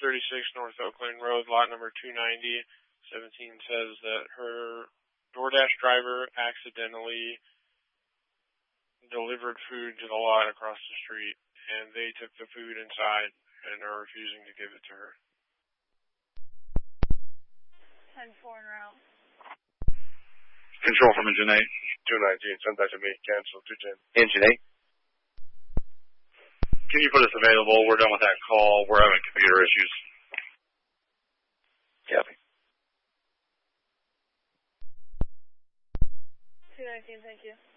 North Oakland Road, lot number 290. 17 says that her DoorDash driver accidentally delivered food to the lot across the street, and they took the food inside and are refusing to give it to her. 10-4 en route. Control from Engine 8. 219, send that to me. Cancel 210. Engine 8. Can you put us available? We're done with that call. We're having computer issues. Copy. 219, thank you.